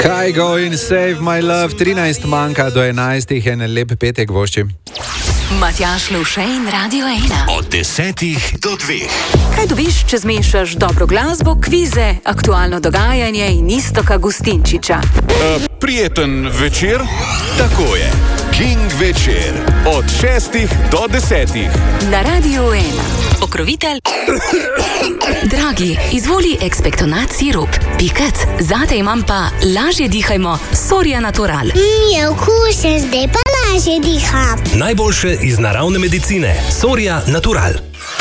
Kaj go in save my love, 13 manjka do 11, en lep petek vošči. Matjaž Lovše in Radio 1. Od 10 do 2. Kaj dobiš, če zmešaš dobro glasbo, kvize, aktualno dogajanje in Iztoka Gustinčiča? Prijeten večer? Tako je. King večer. Od 6 do 10. Na Radio 1. Pokrovitelj. Dragi, izvoli ekspektonat sirup. Pikat, zate imam pa lažje dihajmo Soria Natural. Je okusen, zdaj pa lažje diham. Najboljše iz naravne medicine. Soria Natural.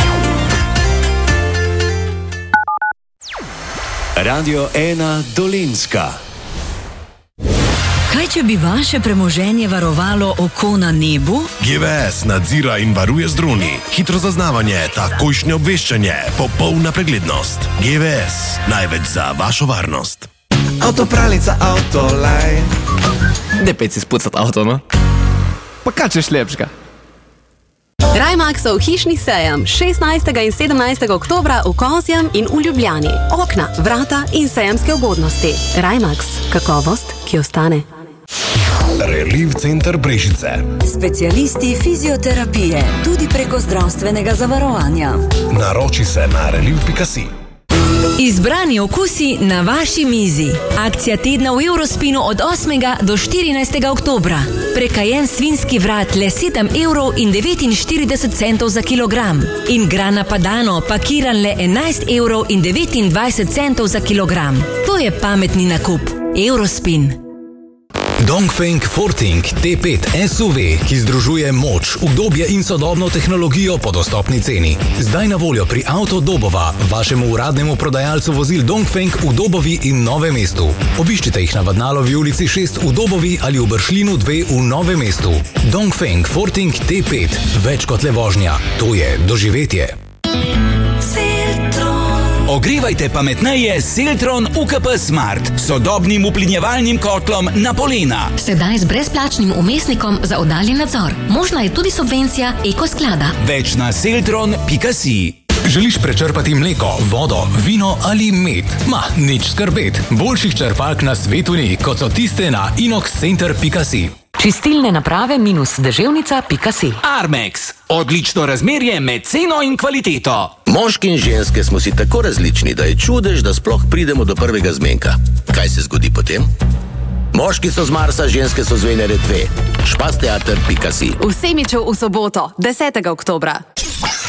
Radio 1 Dolenjska. Kaj, če bi vaše premoženje varovalo oko na nebu? GVS nadzira in varuje z droni. Hitro zaznavanje, takojšnje obveščanje, popolna preglednost. GVS, največ za vašo varnost. Avtopralnica Autoline. Ne pej si spucat avto, no? Pa kaj češ lepška? Rajmaxov hišni sejem 16. in 17. oktobra v Kozjem in v Ljubljani. Okna, vrata in sejemske ugodnosti. Rajmax, kakovost, ki ostane. Relief center Brežice. Specialisti fizioterapije, tudi preko zdravstvenega zavarovanja. Naroči se na relief.si. Izbrani okusi na vaši mizi. Akcija tedna v Eurospinu od 8. do 14. oktobra. Prekajen svinski vrat le 7,49 € za kilogram. In grana padano pakiran le 11,29 € za kilogram. To je pametni nakup. Eurospin. Dongfeng Forting T5 SUV, ki združuje moč, udobje in sodobno tehnologijo po dostopni ceni. Zdaj na voljo pri Auto Dobova, vašemu uradnemu prodajalcu vozil Dongfeng v Dobovi in Novem mestu. Obiščite jih na Vadnalovi ulici 6 v Dobovi ali v Bršljinu 2 v Novem mestu. Dongfeng Forting T5, več kot le vožnja, to je doživetje. Ogrevajte pametneje s Seltron UKP Smart, sodobnim uplinjevalnim kotlom na polena. Sedaj z brezplačnim umestnikom za oddaljen nadzor. Možna je tudi subvencija Ekosklada. Več na seltron.si. Želiš prečrpati mleko, vodo, vino ali med? Nič skrbet. Boljših črpalk na svetu ni, kot so tiste na inoxcenter.si. Čistilne naprave -deževnica.si. Armex. Odlično razmerje med ceno in kvaliteto. Moški in ženske smo si tako različni, da je čudež, da sploh pridemo do prvega zmenka. Kaj se zgodi potem? Moški so z Marsa, ženske so z Venere 2. Špasteater.si. V Semiču v soboto, 10. oktobra.